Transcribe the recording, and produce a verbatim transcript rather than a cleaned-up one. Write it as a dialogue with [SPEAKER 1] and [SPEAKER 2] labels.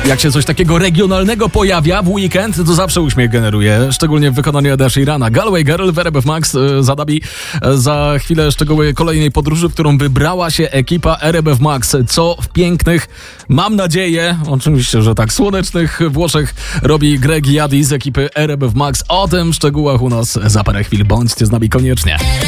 [SPEAKER 1] Jak się coś takiego regionalnego pojawia w weekend, to zawsze uśmiech generuje, szczególnie w wykonaniu Eda Sheerana. Galway Girl w R B F Max e, zadabi e, za chwilę szczegóły kolejnej podróży, w którą wybrała się ekipa R B F Max. Co w pięknych, mam nadzieję, oczywiście, że tak, słonecznych Włoszech robi Greg Yadi z ekipy R B F Max. O tym w szczegółach u nas za parę chwil. Bądźcie z nami koniecznie.